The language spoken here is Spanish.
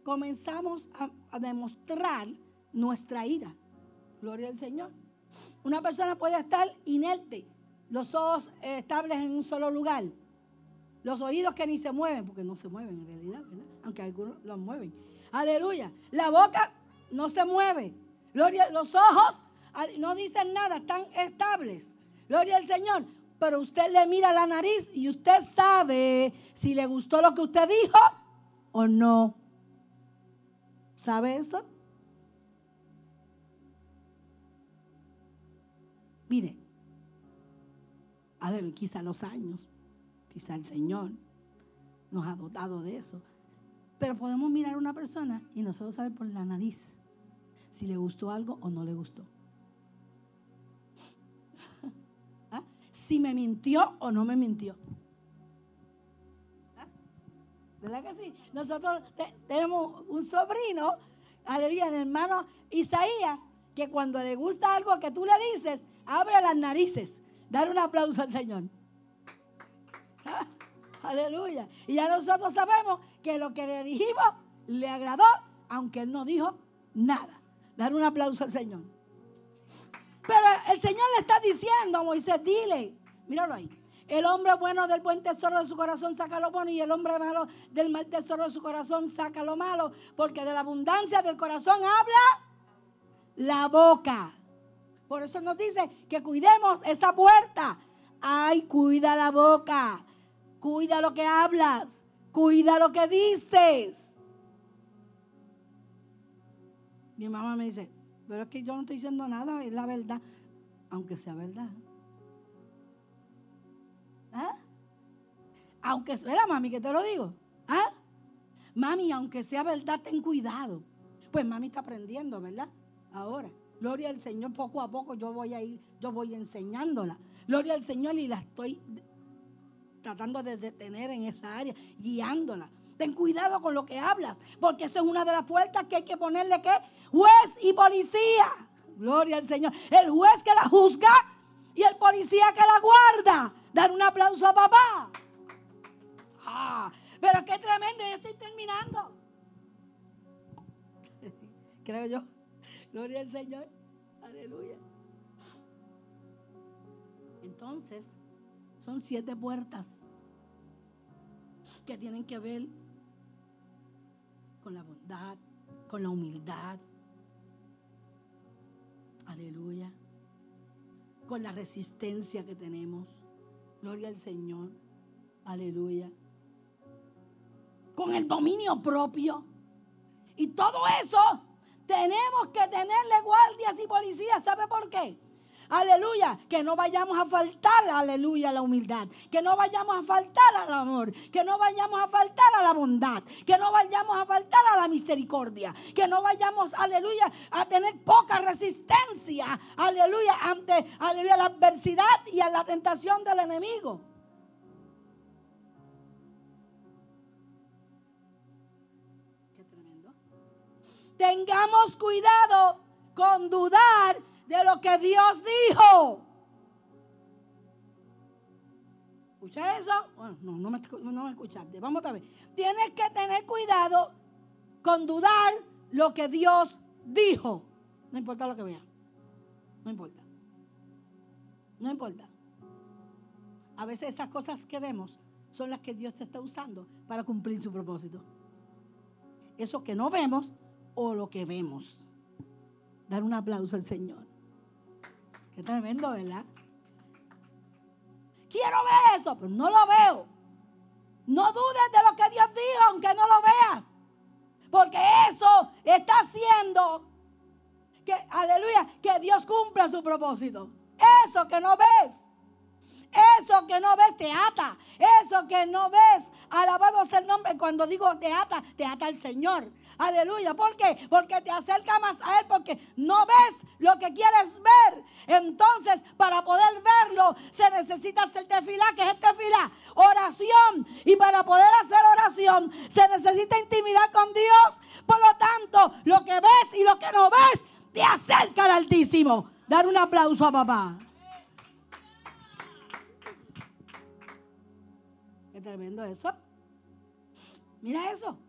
comenzamos a demostrar nuestra ira. Gloria al Señor. Una persona puede estar inerte, los ojos estables en un solo lugar, los oídos que ni se mueven, porque no se mueven en realidad, ¿verdad? Aunque algunos los mueven. Aleluya. La boca no se mueve. Gloria, los ojos no dicen nada, están estables. Gloria al Señor. Pero usted le mira la nariz y usted sabe si le gustó lo que usted dijo o no. ¿Sabe eso? Mire, a ver, quizá los años, quizá el Señor nos ha dotado de eso. Pero podemos mirar a una persona y nosotros saber por la nariz si le gustó algo o no le gustó. ¿Ah? Si me mintió o no me mintió. ¿Ah? ¿Verdad que sí? Nosotros tenemos un sobrino, aleluya, el hermano Isaías, que cuando le gusta algo que tú le dices, abre las narices. Dar un aplauso al Señor. ¿Ah? Aleluya. Y ya nosotros sabemos que lo que le dijimos le agradó, aunque él no dijo nada. Dar un aplauso al Señor. Pero el Señor le está diciendo a Moisés, dile, míralo ahí. El hombre bueno del buen tesoro de su corazón saca lo bueno y el hombre malo del mal tesoro de su corazón saca lo malo. Porque de la abundancia del corazón habla la boca. Por eso nos dice que cuidemos esa puerta. Ay, cuida la boca. Cuida lo que hablas. Cuida lo que dices. Mi mamá me dice, pero es que yo no estoy diciendo nada, es la verdad. Aunque sea verdad. ¿Ah? Aunque sea, mami, que te lo digo. ¿Ah? Mami, aunque sea verdad, ten cuidado. Pues mami está aprendiendo, ¿verdad? Ahora. Gloria al Señor, poco a poco yo voy enseñándola. Gloria al Señor y la estoy tratando de detener en esa área, guiándola. Ten cuidado con lo que hablas, porque eso es una de las puertas que hay que ponerle, ¿qué? Juez y policía. Gloria al Señor. El juez que la juzga y el policía que la guarda. Dar un aplauso a papá. Pero qué tremendo, ya estoy terminando. Creo yo. Gloria al Señor. Aleluya. Entonces, son 7 puertas que tienen que ver con la bondad, con la humildad. Aleluya. Con la resistencia que tenemos. Gloria al Señor. Aleluya. Con el dominio propio. Y todo eso tenemos que tenerle guardias y policías. ¿Sabe por qué? Aleluya, que no vayamos a faltar, aleluya, a la humildad, que no vayamos a faltar al amor, que no vayamos a faltar a la bondad, que no vayamos a faltar a la misericordia, que no vayamos, aleluya, a tener poca resistencia, aleluya, ante, aleluya, la adversidad y a la tentación del enemigo. Qué tremendo. Tengamos cuidado con dudar de lo que Dios dijo. ¿Escucha eso? Bueno, no me escuchaste. Vamos otra vez. Tienes que tener cuidado con dudar lo que Dios dijo. No importa lo que veas. No importa. No importa. A veces esas cosas que vemos son las que Dios te está usando para cumplir su propósito. Eso que no vemos o lo que vemos. Dar un aplauso al Señor. Qué tremendo, ¿verdad? Quiero ver eso, pero no lo veo. No dudes de lo que Dios dijo, aunque no lo veas. Porque eso está haciendo que, aleluya, que Dios cumpla su propósito. Eso que no ves. Eso que no ves te ata. Eso que no ves, alabado sea el nombre. Cuando digo te ata al Señor. Aleluya. ¿Por qué? Porque te acerca más a Él. Porque no ves lo que quieres ver. Entonces, para poder verlo, se necesita hacer tefilá. ¿Qué es tefilá? Oración. Y para poder hacer oración, se necesita intimidad con Dios. Por lo tanto, lo que ves y lo que no ves, te acerca al Altísimo. Dar un aplauso a papá. Qué tremendo eso. Mira eso.